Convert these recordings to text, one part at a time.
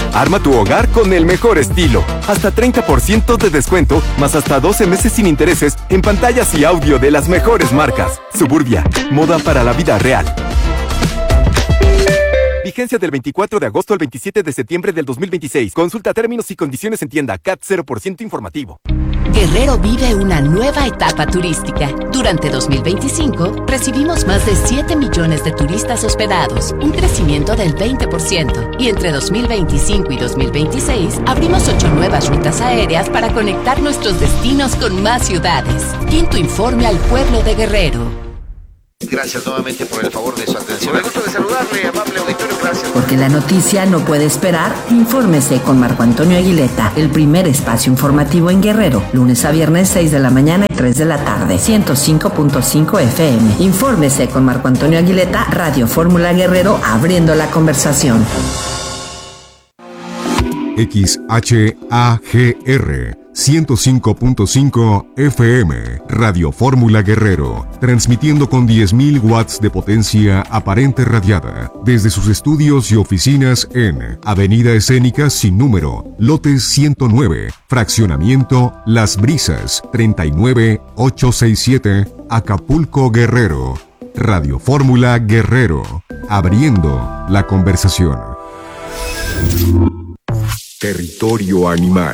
Arma tu hogar con el mejor estilo. Hasta 30% de descuento, más hasta 12 meses sin intereses en pantallas y audio de las mejores marcas. Suburbia, moda para la vida real. Vigencia del 24 de agosto al 27 de septiembre del 2026. Consulta términos y condiciones en tienda. CAT 0% informativo. Guerrero vive una nueva etapa turística. Durante 2025, recibimos más de 7 millones de turistas hospedados, un crecimiento del 20%. Y entre 2025 y 2026, abrimos 8 nuevas rutas aéreas para conectar nuestros destinos con más ciudades. Quinto informe al pueblo de Guerrero. Gracias nuevamente por el favor de su atención. Me gusta de saludarle, amable auditorio, gracias. Porque la noticia no puede esperar, infórmese con Marco Antonio Aguileta, el primer espacio informativo en Guerrero, lunes a viernes 6 de la mañana y 3 de la tarde, 105.5 FM. Infórmese con Marco Antonio Aguileta, Radio Fórmula Guerrero, abriendo la conversación. XHAGR 105.5 FM, Radio Fórmula Guerrero, transmitiendo con 10.000 watts de potencia aparente radiada, desde sus estudios y oficinas en Avenida Escénica sin número, lote 109, fraccionamiento Las Brisas, 39867, Acapulco, Guerrero. Radio Fórmula Guerrero, abriendo la conversación. Territorio animal.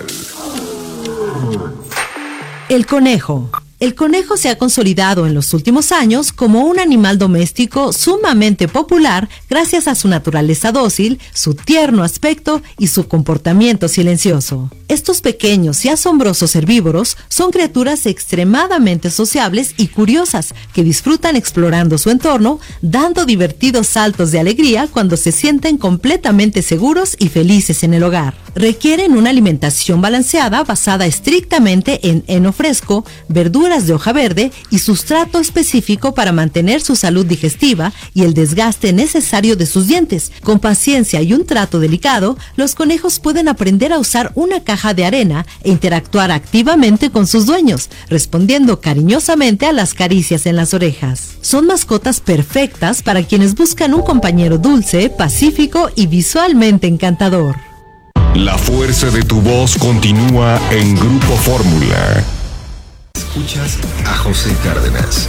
El conejo. El conejo se ha consolidado en los últimos años como un animal doméstico sumamente popular gracias a su naturaleza dócil, su tierno aspecto y su comportamiento silencioso. Estos pequeños y asombrosos herbívoros son criaturas extremadamente sociables y curiosas que disfrutan explorando su entorno, dando divertidos saltos de alegría cuando se sienten completamente seguros y felices en el hogar. Requieren una alimentación balanceada basada estrictamente en heno fresco, verduras de hoja verde y sustrato específico para mantener su salud digestiva y el desgaste necesario de sus dientes. Con paciencia y un trato delicado, los conejos pueden aprender a usar una caja de arena e interactuar activamente con sus dueños, respondiendo cariñosamente a las caricias en las orejas. Son mascotas perfectas para quienes buscan un compañero dulce, pacífico y visualmente encantador. La fuerza de tu voz continúa en Grupo Fórmula. Escuchas a José Cárdenas.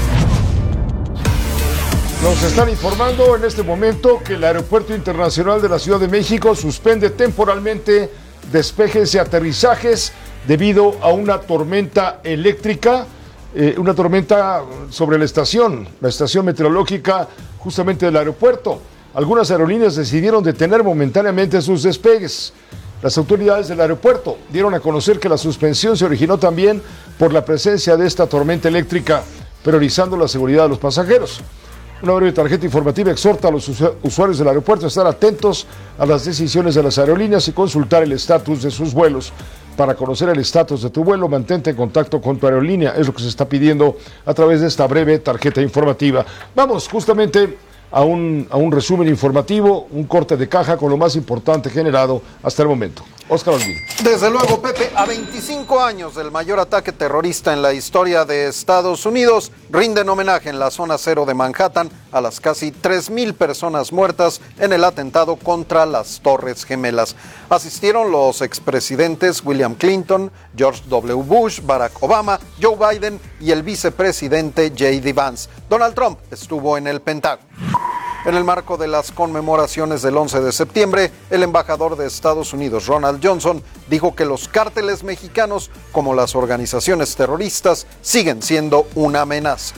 Nos están informando en este momento que el Aeropuerto Internacional de la Ciudad de México suspende temporalmente despejes y aterrizajes debido a una tormenta eléctrica, una tormenta sobre la estación meteorológica justamente del aeropuerto. Algunas aerolíneas decidieron detener momentáneamente sus despegues. Las autoridades del aeropuerto dieron a conocer que la suspensión se originó también por la presencia de esta tormenta eléctrica, priorizando la seguridad de los pasajeros. Una breve tarjeta informativa exhorta a los usuarios del aeropuerto a estar atentos a las decisiones de las aerolíneas y consultar el estatus de sus vuelos. Para conocer el estatus de tu vuelo, mantente en contacto con tu aerolínea, es lo que se está pidiendo a través de esta breve tarjeta informativa. Vamos justamente a un resumen informativo, un corte de caja con lo más importante generado hasta el momento. Óscar Olguín. Desde luego, Pepe, a 25 años del mayor ataque terrorista en la historia de Estados Unidos, rinden homenaje en la zona cero de Manhattan a las casi 3,000 personas muertas en el atentado contra las Torres Gemelas. Asistieron los expresidentes William Clinton, George W. Bush, Barack Obama, Joe Biden y el vicepresidente J.D. Vance. Donald Trump estuvo en el Pentágono. En el marco de las conmemoraciones del 11 de septiembre, el embajador de Estados Unidos, Ronald Johnson, dijo que los cárteles mexicanos, como las organizaciones terroristas, siguen siendo una amenaza.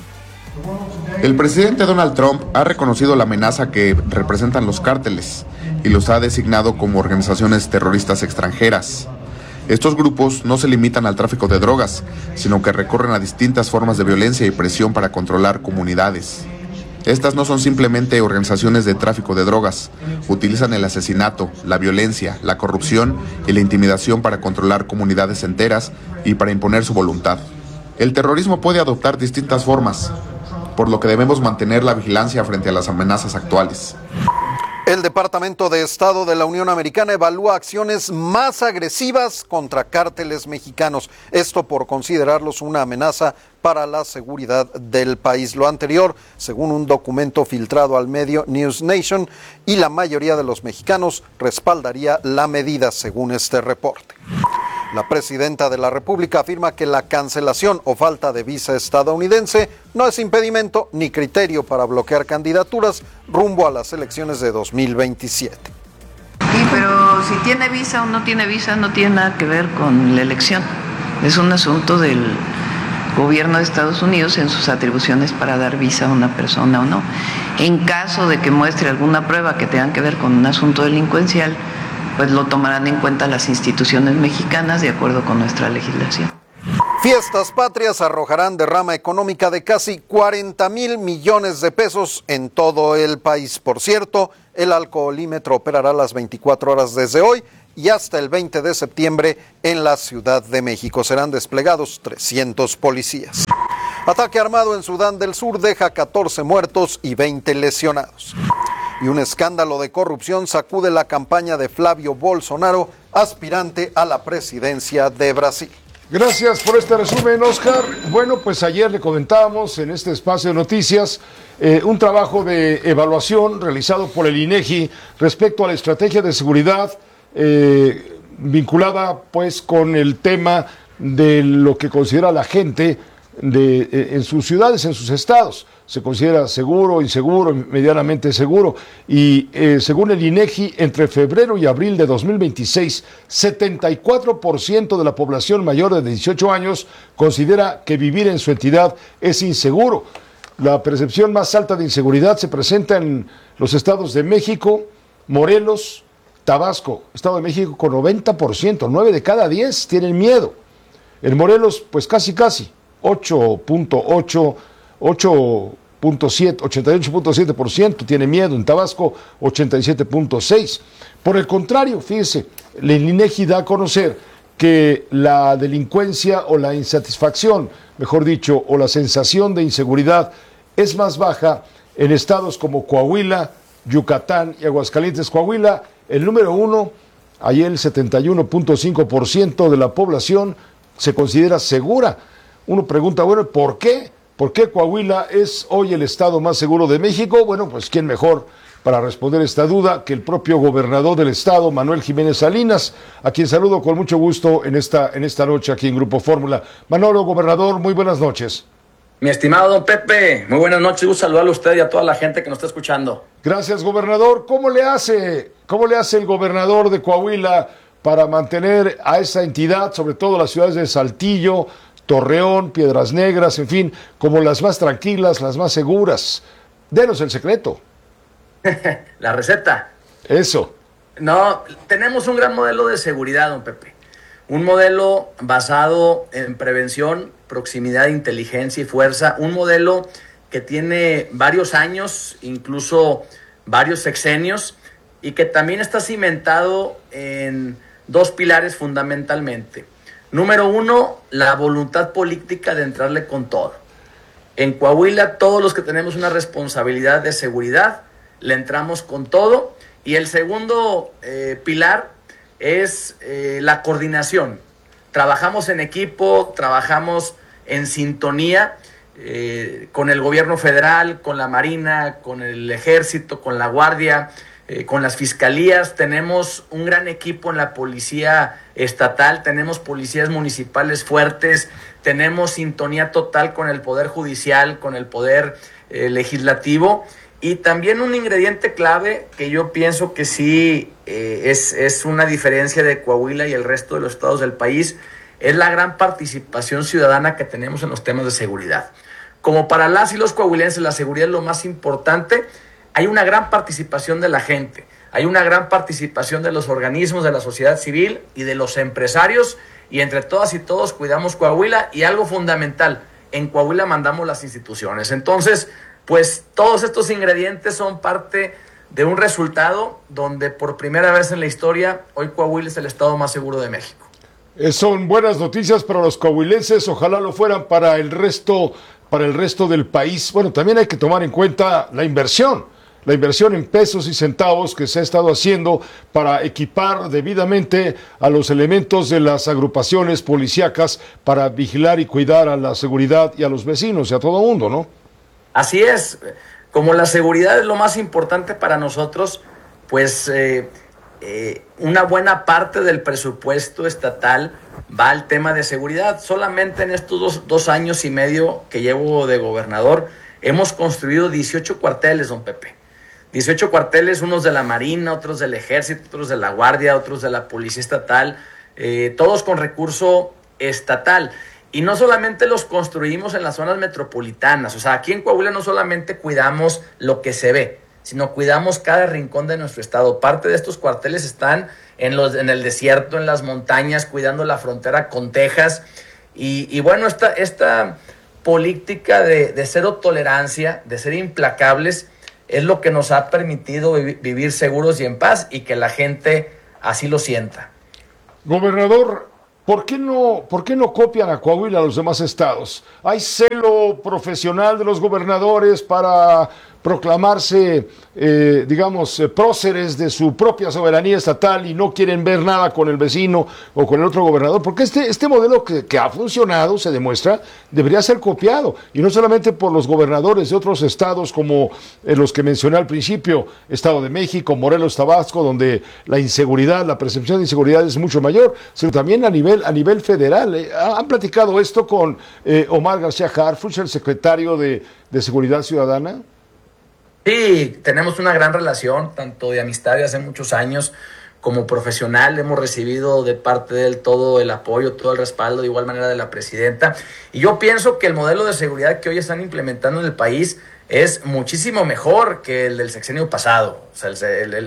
El presidente Donald Trump ha reconocido la amenaza que representan los cárteles y los ha designado como organizaciones terroristas extranjeras. Estos grupos no se limitan al tráfico de drogas, sino que recurren a distintas formas de violencia y presión para controlar comunidades. Estas no son simplemente organizaciones de tráfico de drogas, utilizan el asesinato, la violencia, la corrupción y la intimidación para controlar comunidades enteras y para imponer su voluntad. El terrorismo puede adoptar distintas formas, por lo que debemos mantener la vigilancia frente a las amenazas actuales. El Departamento de Estado de la Unión Americana evalúa acciones más agresivas contra cárteles mexicanos, esto por considerarlos una amenaza para la seguridad del país. Lo anterior, según un documento filtrado al medio News Nation, y la mayoría de los mexicanos respaldaría la medida, según este reporte. La presidenta de la República afirma que la cancelación o falta de visa estadounidense no es impedimento ni criterio para bloquear candidaturas rumbo a las elecciones de 2027. Sí, pero si tiene visa o no tiene visa no tiene nada que ver con la elección. Es un asunto del gobierno de Estados Unidos en sus atribuciones para dar visa a una persona o no. En caso de que muestre alguna prueba que tenga que ver con un asunto delincuencial, pues lo tomarán en cuenta las instituciones mexicanas de acuerdo con nuestra legislación. Fiestas Patrias arrojarán derrama económica de casi 40,000 millones de pesos en todo el país. Por cierto, el alcoholímetro operará las 24 horas desde hoy y hasta el 20 de septiembre en la Ciudad de México. Serán desplegados 300 policías. Ataque armado en Sudán del Sur deja 14 muertos y 20 lesionados. Y un escándalo de corrupción sacude la campaña de Flavio Bolsonaro, aspirante a la presidencia de Brasil. Gracias por este resumen, Oscar. Bueno, pues ayer le comentábamos en este espacio de noticias un trabajo de evaluación realizado por el INEGI respecto a la estrategia de seguridad vinculada pues con el tema de lo que considera la gente en sus ciudades, en sus estados. Se considera seguro, inseguro, medianamente seguro. Y según el INEGI, entre febrero y abril de 2026, 74% de la población mayor de 18 años considera que vivir en su entidad es inseguro. La percepción más alta de inseguridad se presenta en los estados de México, Morelos, Tabasco. Estado de México con 90%, 9 de cada 10 tienen miedo. En Morelos, pues casi, 88.7% tiene miedo. En Tabasco, 87.6%. Por el contrario, fíjese, el INEGI da a conocer que la delincuencia o la insatisfacción, mejor dicho, o la sensación de inseguridad es más baja en estados como Coahuila, Yucatán y Aguascalientes. Coahuila, el número 1, ahí el 71.5% de la población se considera segura. Uno pregunta, bueno, ¿por qué? ¿Por qué Coahuila es hoy el estado más seguro de México? Bueno, pues ¿quién mejor para responder esta duda que el propio gobernador del estado, Manuel Jiménez Salinas, a quien saludo con mucho gusto en esta noche aquí en Grupo Fórmula? Manolo, gobernador, muy buenas noches. Mi estimado don Pepe, muy buenas noches, gusto saludarle a usted y a toda la gente que nos está escuchando. Gracias, gobernador. ¿Cómo le hace el gobernador de Coahuila para mantener a esa entidad, sobre todo las ciudades de Saltillo, Torreón, Piedras Negras, en fin, como las más tranquilas, las más seguras? Denos el secreto. La receta. Eso. No, tenemos un gran modelo de seguridad, don Pepe. Un modelo basado en prevención, proximidad, inteligencia y fuerza. Un modelo que tiene varios años, incluso varios sexenios, y que también está cimentado en dos pilares fundamentalmente. Número uno, la voluntad política de entrarle con todo. En Coahuila, todos los que tenemos una responsabilidad de seguridad, le entramos con todo. Y el segundo pilar es la coordinación. Trabajamos en equipo, trabajamos en sintonía con el gobierno federal, con la Marina, con el Ejército, con la Guardia, con las fiscalías. Tenemos un gran equipo en la policía estatal, tenemos policías municipales fuertes, tenemos sintonía total con el poder judicial, con el poder legislativo. Y también un ingrediente clave que yo pienso que sí es una diferencia de Coahuila y el resto de los estados del país, es la gran participación ciudadana que tenemos en los temas de seguridad. Como para las y los coahuilenses la seguridad es lo más importante, hay una gran participación de la gente, hay una gran participación de los organismos de la sociedad civil y de los empresarios, y entre todas y todos cuidamos Coahuila. Y algo fundamental, en Coahuila mandamos las instituciones. Entonces, pues todos estos ingredientes son parte de un resultado donde por primera vez en la historia, hoy Coahuila es el estado más seguro de México. Son buenas noticias para los coahuilenses, ojalá lo fueran para el resto del país. Bueno, también hay que tomar en cuenta la inversión la inversión en pesos y centavos que se ha estado haciendo para equipar debidamente a los elementos de las agrupaciones policíacas para vigilar y cuidar a la seguridad y a los vecinos y a todo el mundo, ¿no? Así es. Como la seguridad es lo más importante para nosotros, pues una buena parte del presupuesto estatal va al tema de seguridad. Solamente en estos dos años y medio que llevo de gobernador, hemos construido 18 cuarteles, don Pepe. 18 cuarteles, unos de la Marina, otros del Ejército, otros de la Guardia, otros de la Policía Estatal, todos con recurso estatal. Y no solamente los construimos en las zonas metropolitanas, o sea, aquí en Coahuila no solamente cuidamos lo que se ve, sino cuidamos cada rincón de nuestro estado. Parte de estos cuarteles están en el desierto, en las montañas, cuidando la frontera con Texas. Y bueno, esta política de cero tolerancia, de ser implacables, es lo que nos ha permitido vivir seguros y en paz, y que la gente así lo sienta. Gobernador, ¿por qué no copian a Coahuila a los demás estados? ¿Hay celo profesional de los gobernadores para proclamarse, próceres de su propia soberanía estatal y no quieren ver nada con el vecino o con el otro gobernador? Porque este modelo que ha funcionado, se demuestra, debería ser copiado, y no solamente por los gobernadores de otros estados como los que mencioné al principio, Estado de México, Morelos, Tabasco, donde la inseguridad, la percepción de inseguridad es mucho mayor, sino también a nivel federal. ¿Han platicado esto con Omar García Harfuch, el secretario de Seguridad Ciudadana? Sí, tenemos una gran relación, tanto de amistad de hace muchos años como profesional. Hemos recibido de parte de él todo el apoyo, todo el respaldo, de igual manera de la presidenta. Y yo pienso que el modelo de seguridad que hoy están implementando en el país es muchísimo mejor que el del sexenio pasado. O sea,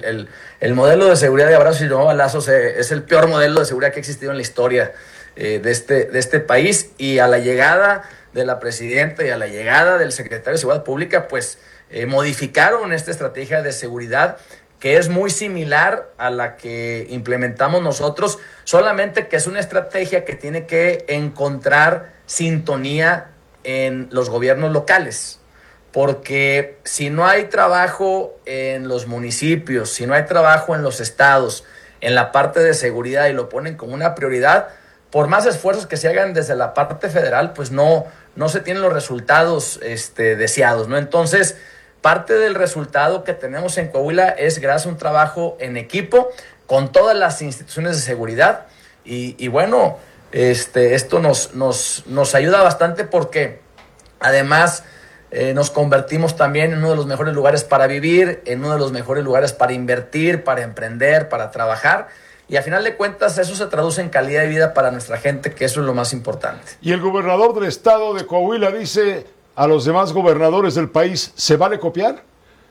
el modelo de seguridad de abrazos y no balazos es el peor modelo de seguridad que ha existido en la historia de este país. Y a la llegada de la presidenta y a la llegada del secretario de Seguridad Pública, pues modificaron esta estrategia de seguridad, que es muy similar a la que implementamos nosotros, solamente que es una estrategia que tiene que encontrar sintonía en los gobiernos locales. Porque si no hay trabajo en los municipios, si no hay trabajo en los estados, en la parte de seguridad, y lo ponen como una prioridad, por más esfuerzos que se hagan desde la parte federal, pues no se tienen los resultados deseados, ¿no? Entonces, parte del resultado que tenemos en Coahuila es gracias a un trabajo en equipo con todas las instituciones de seguridad. Y bueno, esto nos ayuda bastante, porque además nos convertimos también en uno de los mejores lugares para vivir, en uno de los mejores lugares para invertir, para emprender, para trabajar. Y a final de cuentas eso se traduce en calidad de vida para nuestra gente, que eso es lo más importante. Y el gobernador del estado de Coahuila dice a los demás gobernadores del país, ¿se vale copiar?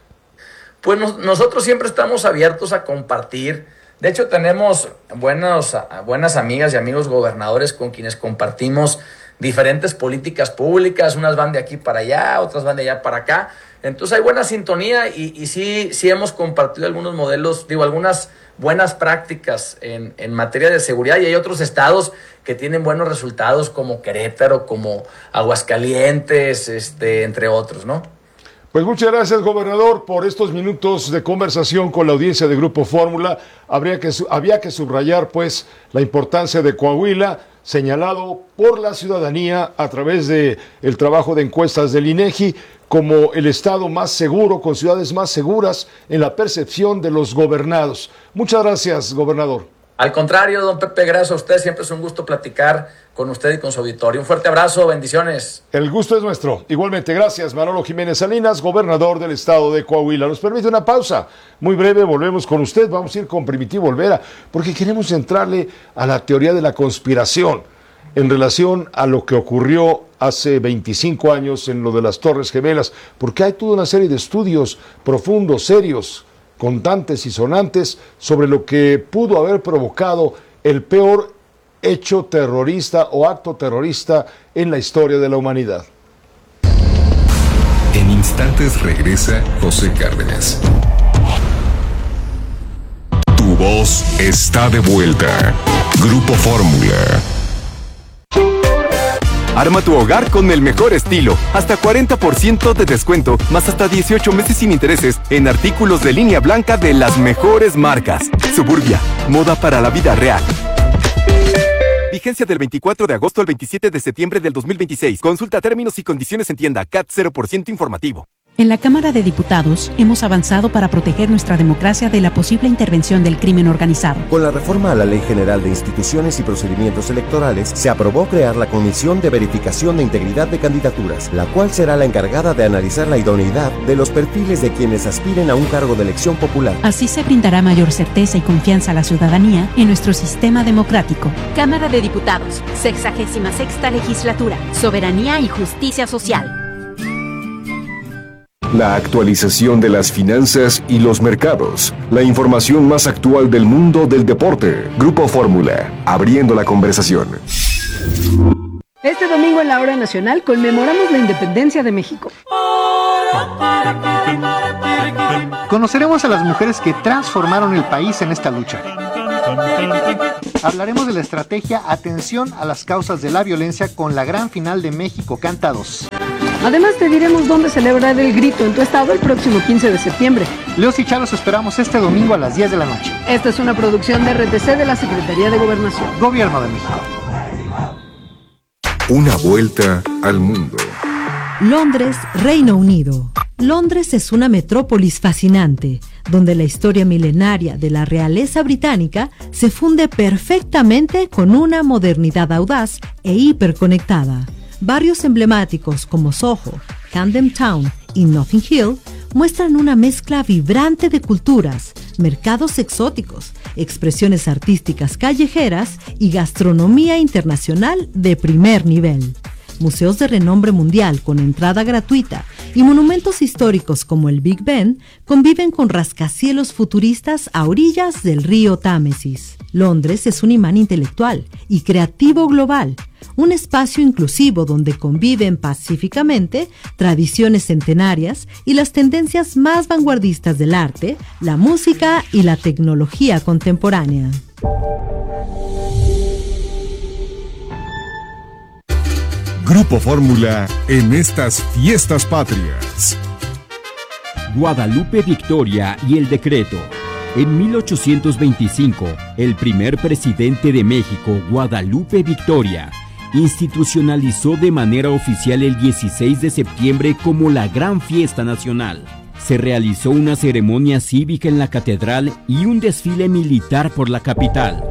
Pues nosotros siempre estamos abiertos a compartir. De hecho, tenemos buenas amigas y amigos gobernadores con quienes compartimos diferentes políticas públicas. Unas van de aquí para allá, otras van de allá para acá. Entonces hay buena sintonía y sí hemos compartido algunos modelos, algunas buenas prácticas en materia de seguridad, y hay otros estados que tienen buenos resultados, como Querétaro, como Aguascalientes, entre otros, ¿no? Pues muchas gracias, gobernador, por estos minutos de conversación con la audiencia de Grupo Fórmula. Había que subrayar, pues, la importancia de Coahuila, señalado por la ciudadanía a través de el trabajo de encuestas del INEGI, como el estado más seguro, con ciudades más seguras en la percepción de los gobernados. Muchas gracias, gobernador. Al contrario, don Pepe, gracias a usted. Siempre es un gusto platicar con usted y con su auditorio. Un fuerte abrazo, bendiciones. El gusto es nuestro. Igualmente, gracias, Manolo Jiménez Salinas, gobernador del estado de Coahuila. Nos permite una pausa muy breve, volvemos con usted. Vamos a ir con Primitivo Olvera, porque queremos entrarle a la teoría de la conspiración en relación a lo que ocurrió hace 25 años en lo de las Torres Gemelas, porque hay toda una serie de estudios profundos, serios, contantes y sonantes sobre lo que pudo haber provocado el peor hecho terrorista o acto terrorista en la historia de la humanidad. En instantes regresa José Cárdenas. Tu voz está de vuelta. Grupo Fórmula. Arma tu hogar con el mejor estilo. Hasta 40% de descuento, más hasta 18 meses sin intereses en artículos de línea blanca de las mejores marcas. Suburbia, moda para la vida real. Vigencia del 24 de agosto al 27 de septiembre del 2026. Consulta términos y condiciones en tienda. CAT 0% informativo. En la Cámara de Diputados hemos avanzado para proteger nuestra democracia de la posible intervención del crimen organizado. Con la reforma a la Ley General de Instituciones y Procedimientos Electorales, se aprobó crear la Comisión de Verificación de Integridad de Candidaturas, la cual será la encargada de analizar la idoneidad de los perfiles de quienes aspiren a un cargo de elección popular. Así se brindará mayor certeza y confianza a la ciudadanía en nuestro sistema democrático. Cámara de Diputados, 66ª Legislatura, Soberanía y Justicia Social. La actualización de las finanzas y los mercados. La información más actual del mundo del deporte. Grupo Fórmula, abriendo la conversación. Este domingo en la Hora Nacional conmemoramos la independencia de México. Conoceremos a las mujeres que transformaron el país en esta lucha. Hablaremos de la estrategia Atención a las causas de la violencia con la gran final de México Canta 2. Además te diremos dónde celebrar el grito en tu estado el próximo 15 de septiembre. Leos y Chalos esperamos este domingo a las 10 de la noche. Esta es una producción de RTC de la Secretaría de Gobernación. Gobierno de México. Una vuelta al mundo. Londres, Reino Unido. Londres es una metrópolis fascinante, donde la historia milenaria de la realeza británica se funde perfectamente con una modernidad audaz e hiperconectada. Barrios emblemáticos como Soho, Camden Town y Notting Hill muestran una mezcla vibrante de culturas, mercados exóticos, expresiones artísticas callejeras y gastronomía internacional de primer nivel. Museos de renombre mundial con entrada gratuita y monumentos históricos como el Big Ben conviven con rascacielos futuristas a orillas del río Támesis. Londres es un imán intelectual y creativo global, un espacio inclusivo donde conviven pacíficamente tradiciones centenarias y las tendencias más vanguardistas del arte, la música y la tecnología contemporánea. Grupo Fórmula en estas fiestas patrias. Guadalupe Victoria y el decreto. En 1825, el primer presidente de México, Guadalupe Victoria, institucionalizó de manera oficial el 16 de septiembre como la gran fiesta nacional. Se realizó una ceremonia cívica en la catedral y un desfile militar por la capital.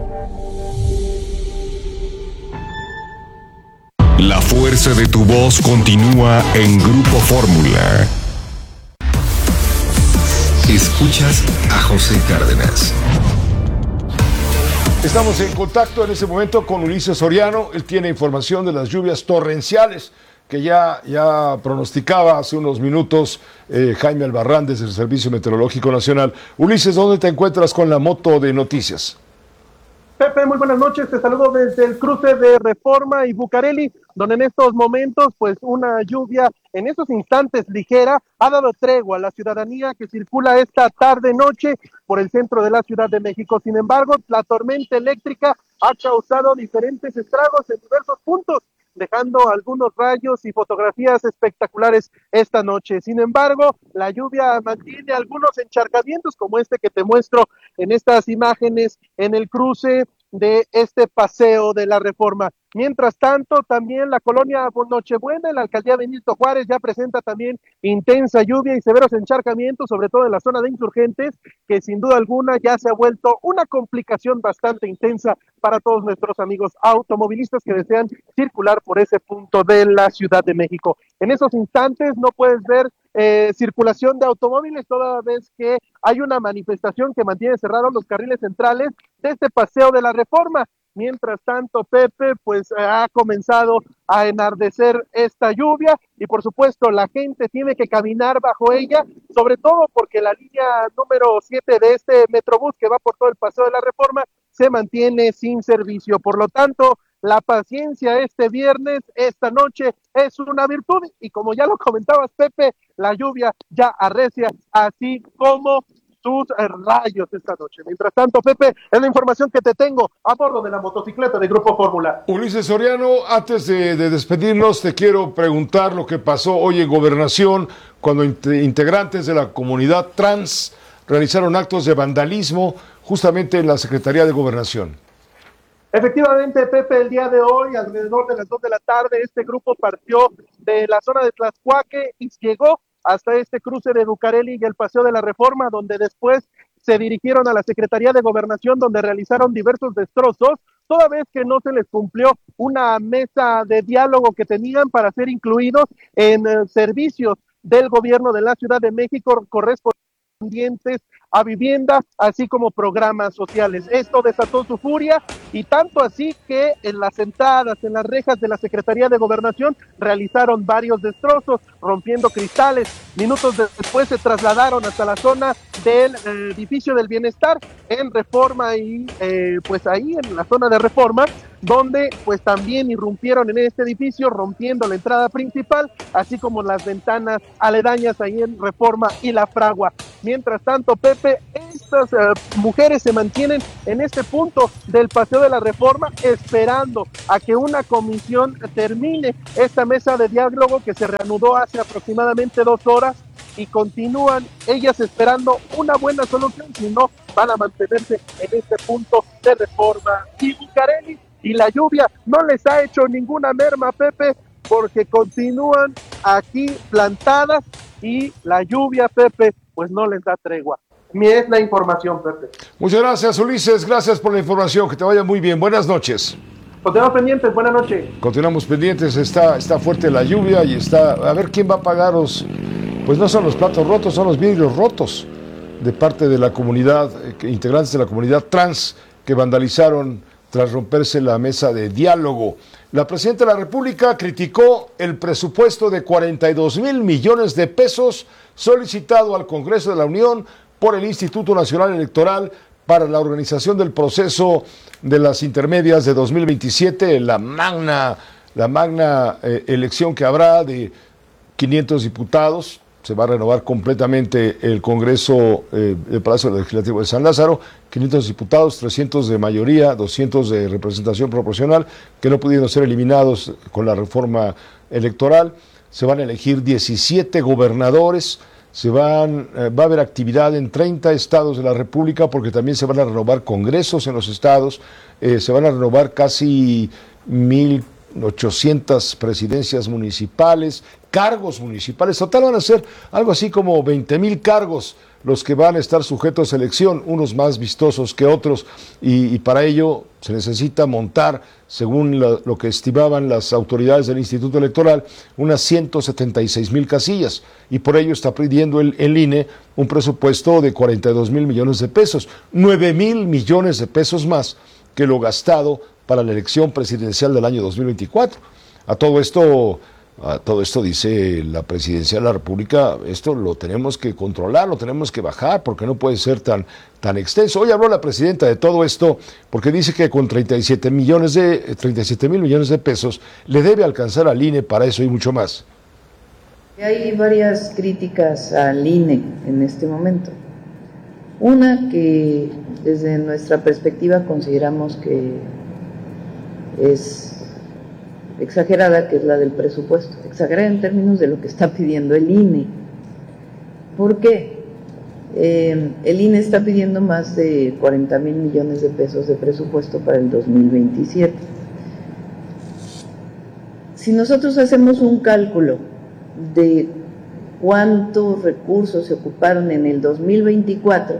La fuerza de tu voz continúa en Grupo Fórmula. Escuchas a José Cárdenas. Estamos en contacto en este momento con Ulises Soriano. Él tiene información de las lluvias torrenciales que ya pronosticaba hace unos minutos Jaime Albarrán desde el Servicio Meteorológico Nacional. Ulises, ¿dónde te encuentras con la moto de noticias? Pepe, muy buenas noches, te saludo desde el cruce de Reforma y Bucareli, donde en estos momentos, pues una lluvia en estos instantes ligera ha dado tregua a la ciudadanía que circula esta tarde-noche por el centro de la Ciudad de México. Sin embargo, la tormenta eléctrica ha causado diferentes estragos en diversos puntos, dejando algunos rayos y fotografías espectaculares esta noche. Sin embargo, la lluvia mantiene algunos encharcamientos como este que te muestro en estas imágenes en el cruce de este paseo de la Reforma. Mientras tanto, también la colonia Nochebuena, en la alcaldía Benito Juárez, ya presenta también intensa lluvia y severos encharcamientos, sobre todo en la zona de Insurgentes, que sin duda alguna ya se ha vuelto una complicación bastante intensa para todos nuestros amigos automovilistas que desean circular por ese punto de la Ciudad de México. En esos instantes no puedes ver circulación de automóviles, toda vez que hay una manifestación que mantiene cerrados los carriles centrales de este paseo de la Reforma. Mientras tanto, Pepe, pues ha comenzado a enardecer esta lluvia y por supuesto la gente tiene que caminar bajo ella, sobre todo porque la línea número 7 de este Metrobús que va por todo el paseo de la Reforma se mantiene sin servicio. Por lo tanto, la paciencia este viernes, esta noche, es una virtud y como ya lo comentabas, Pepe, la lluvia ya arrecia, así como sus rayos esta noche. Mientras tanto, Pepe, es la información que te tengo a bordo de la motocicleta de Grupo Fórmula. Ulises Soriano, antes de despedirnos, te quiero preguntar lo que pasó hoy en Gobernación, cuando integrantes de la comunidad trans realizaron actos de vandalismo justamente en la Secretaría de Gobernación. Efectivamente, Pepe, el día de hoy, alrededor de las 2 de la tarde, este grupo partió de la zona de Tlaxcuaque y llegó hasta este cruce de Bucareli y el Paseo de la Reforma, donde después se dirigieron a la Secretaría de Gobernación, donde realizaron diversos destrozos, toda vez que no se les cumplió una mesa de diálogo que tenían para ser incluidos en servicios del gobierno de la Ciudad de México correspondientes a vivienda, así como programas sociales. Esto desató su furia y tanto así que en las entradas, en las rejas de la Secretaría de Gobernación realizaron varios destrozos, rompiendo cristales. Minutos después se trasladaron hasta la zona del edificio del Bienestar en Reforma y pues ahí en la zona de Reforma, donde pues también irrumpieron en este edificio, rompiendo la entrada principal, así como las ventanas aledañas ahí en Reforma y La Fragua. Mientras tanto, Pepe, estas mujeres se mantienen en este punto del Paseo de la Reforma, esperando a que una comisión termine esta mesa de diálogo que se reanudó hace aproximadamente 2 horas, y continúan ellas esperando una buena solución, si no van a mantenerse en este punto de Reforma y Bucareli. Y la lluvia no les ha hecho ninguna merma, Pepe, porque continúan aquí plantadas y la lluvia, Pepe, pues no les da tregua. Es la información, Pepe. Muchas gracias, Ulises, gracias por la información, que te vaya muy bien, buenas noches. Continuamos pendientes, buenas noches. Continuamos pendientes, está fuerte la lluvia y a ver quién va a pagar pues no son los platos rotos, son los vidrios rotos de parte de la comunidad, integrantes de la comunidad trans que vandalizaron tras romperse la mesa de diálogo. La presidenta de la República criticó el presupuesto de 42,000 millones de pesos solicitado al Congreso de la Unión por el Instituto Nacional Electoral para la organización del proceso de las intermedias de 2027, la magna elección que habrá de 500 diputados. Se va a renovar completamente el Congreso del Palacio Legislativo de San Lázaro, 500 diputados, 300 de mayoría, 200 de representación proporcional, que no pudieron ser eliminados con la reforma electoral. Se van a elegir 17 gobernadores, va a haber actividad en 30 estados de la República, porque también se van a renovar congresos en los estados, se van a renovar casi 1,800 presidencias municipales, cargos municipales. Total van a ser algo así como 20,000 cargos los que van a estar sujetos a elección, unos más vistosos que otros, y para ello se necesita montar, según lo que estimaban las autoridades del Instituto Electoral, unas 176,000 casillas, y por ello está pidiendo el INE un presupuesto de 42,000 millones de pesos, 9,000 millones de pesos más que lo gastado para la elección presidencial del año 2024. A todo esto dice la Presidencia de la República, esto lo tenemos que controlar, lo tenemos que bajar, porque no puede ser tan extenso. Hoy habló la presidenta de todo esto, porque dice que con 37 mil millones de pesos le debe alcanzar al INE para eso y mucho más. Hay varias críticas al INE en este momento. Una que desde nuestra perspectiva consideramos que es exagerada, que es la del presupuesto, exagerada en términos de lo que está pidiendo el INE. ¿Por qué? El INE está pidiendo más de 40,000 millones de pesos de presupuesto para el 2027. Si nosotros hacemos un cálculo de cuántos recursos se ocuparon en el 2024,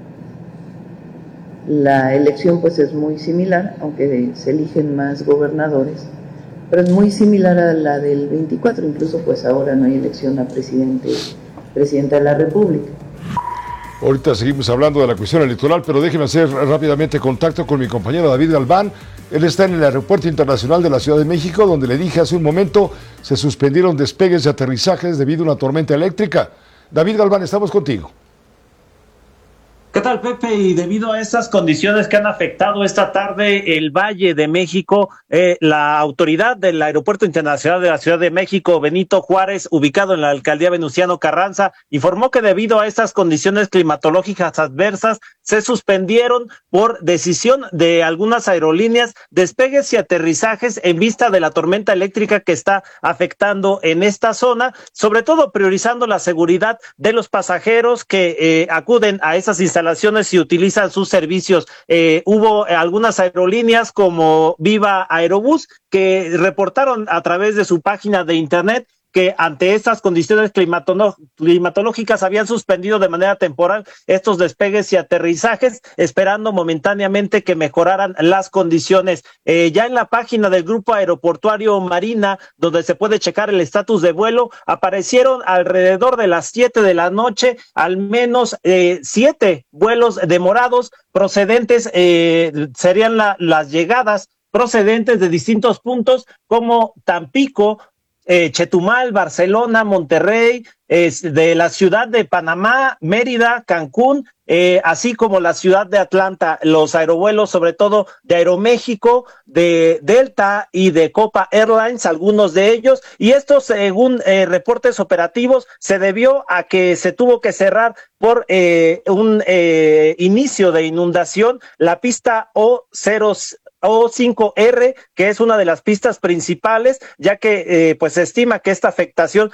la elección pues es muy similar, aunque se eligen más gobernadores, pero es muy similar a la del 24, incluso pues ahora no hay elección a presidenta de la República. Ahorita seguimos hablando de la cuestión electoral, pero déjeme hacer rápidamente contacto con mi compañero David Galván. Él está en el Aeropuerto Internacional de la Ciudad de México, donde le dije hace un momento se suspendieron despegues y aterrizajes debido a una tormenta eléctrica. David Galván, estamos contigo. ¿Qué tal, Pepe? Y debido a estas condiciones que han afectado esta tarde el Valle de México, la autoridad del Aeropuerto Internacional de la Ciudad de México, Benito Juárez, ubicado en la alcaldía Venustiano Carranza, informó que debido a estas condiciones climatológicas adversas, se suspendieron por decisión de algunas aerolíneas despegues y aterrizajes en vista de la tormenta eléctrica que está afectando en esta zona, sobre todo priorizando la seguridad de los pasajeros que acuden a esas instalaciones y utilizan sus servicios. Hubo algunas aerolíneas como Viva Aerobús que reportaron a través de su página de internet que ante estas condiciones climatológicas habían suspendido de manera temporal estos despegues y aterrizajes, esperando momentáneamente que mejoraran las condiciones. Ya en la página del Grupo Aeroportuario Marina, donde se puede checar el estatus de vuelo, aparecieron alrededor de las 7 de la noche al menos 7 vuelos demorados procedentes, serían las llegadas procedentes de distintos puntos como Tampico, Chetumal, Barcelona, Monterrey, de la ciudad de Panamá, Mérida, Cancún, así como la ciudad de Atlanta. Los aerovuelos, sobre todo de Aeroméxico, de Delta y de Copa Airlines, algunos de ellos, y esto según reportes operativos se debió a que se tuvo que cerrar por un inicio de inundación la pista O5R, que es una de las pistas principales, ya que pues se estima que esta afectación